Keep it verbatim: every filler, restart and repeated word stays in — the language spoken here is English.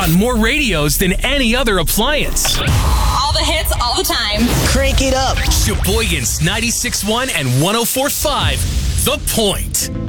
on more radios than any other appliance. All the hits, all the time. Crank it up. Sheboygan's ninety-six point one and one oh four point five, The Point.